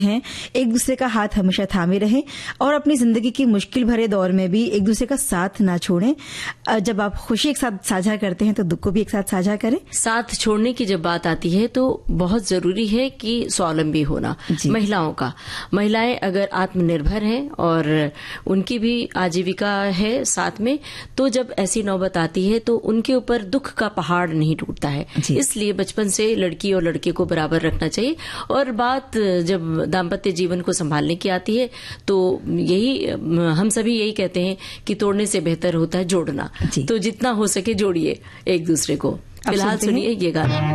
हैं, एक दूसरे का हाथ हमेशा थामे रहें और अपनी जिंदगी की मुश्किल भरे दौर में भी एक दूसरे का साथ ना छोड़ें। जब आप खुशी एक साथ साझा करते हैं तो दुख को भी एक साथ साझा करें। साथ छोड़ने की जब बात आती है तो बहुत जरूरी है कि स्वावलंबी होना महिलाओं का। महिलाएं अगर आत्मनिर्भर हैं और उनकी भी आजीविका है साथ में, तो जब ऐसी नौबत आती है तो उनके ऊपर दुख का पहाड़ नहीं टूटता है। इसलिए बचपन से लड़की और लड़के को बराबर रखना चाहिए। और बात जब दाम्पत्य जीवन को संभालने की आती है तो यही हम सभी यही कहते हैं कि तोड़ने से बेहतर होता है जोड़ना। तो जितना हो सके जोड़िए एक दूसरे को। फिलहाल सुनिए ये गाना।